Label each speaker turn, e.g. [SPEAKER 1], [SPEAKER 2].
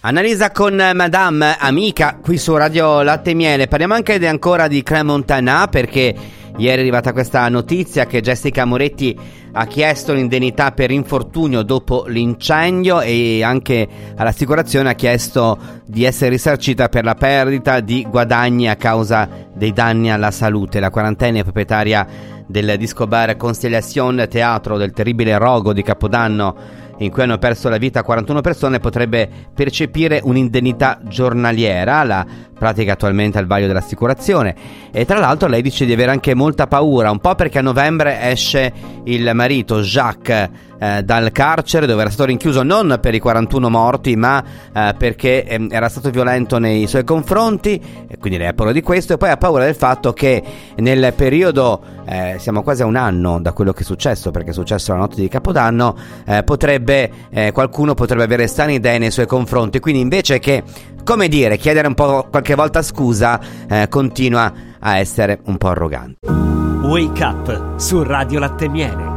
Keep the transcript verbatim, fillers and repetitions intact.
[SPEAKER 1] Annalisa con Madame Amica qui su Radio Latte e Miele. Parliamo anche ancora di Crans-Montana, perché ieri è arrivata questa notizia che Jessica Moretti ha chiesto l'indennità per infortunio dopo l'incendio e anche all'assicurazione ha chiesto di essere risarcita per la perdita di guadagni a causa dei danni alla salute. La quarantenne proprietaria del disco bar Constellation Teatro del terribile rogo di Capodanno, in cui hanno perso la vita quarantuno persone, potrebbe percepire un'indennità giornaliera. La pratica attualmente al vaglio dell'assicurazione, e tra l'altro lei dice di avere anche molta paura, un po' perché a novembre esce il marito Jacques eh, dal carcere, dove era stato rinchiuso non per i quarantuno morti, ma eh, perché eh, era stato violento nei suoi confronti, e quindi lei ha paura di questo, e poi ha paura del fatto che nel periodo, eh, siamo quasi a un anno da quello che è successo, perché è successo la notte di Capodanno, eh, potrebbe eh, qualcuno potrebbe avere strane idee nei suoi confronti, quindi invece che, come dire, chiedere un po' qualche volta scusa, eh, continua a essere un po' arrogante.
[SPEAKER 2] Wake Up su Radio Latte e Miele.